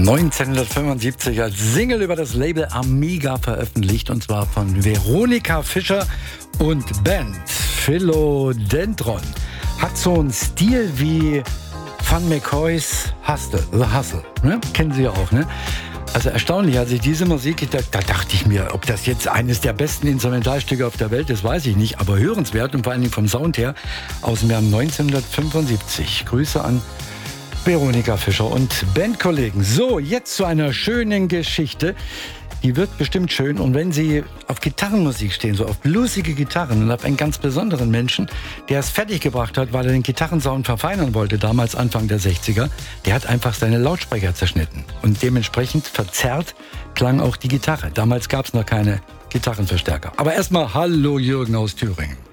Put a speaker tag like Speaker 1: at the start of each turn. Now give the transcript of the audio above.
Speaker 1: 1975 als Single über das Label Amiga veröffentlicht, und zwar von Veronika Fischer und Band Philodendron. Hat so einen Stil wie Van McCoys The Hustle. Ne? Kennen Sie ja auch, ne? Also erstaunlich, als ich diese Musik, da dachte ich mir, ob das jetzt eines der besten Instrumentalstücke auf der Welt ist, weiß ich nicht, aber hörenswert und vor allen Dingen vom Sound her aus dem Jahr 1975. Grüße an Veronika Fischer und Bandkollegen. So, jetzt zu einer schönen Geschichte. Die wird bestimmt schön, und wenn Sie auf Gitarrenmusik stehen, so auf bluesige Gitarren und auf einen ganz besonderen Menschen, der es fertiggebracht hat, weil er den Gitarrensound verfeinern wollte, damals Anfang der 60er, der hat einfach seine Lautsprecher zerschnitten. Und dementsprechend verzerrt klang auch die Gitarre. Damals gab es noch keine Gitarrenverstärker. Aber erstmal hallo Jürgen aus Thüringen.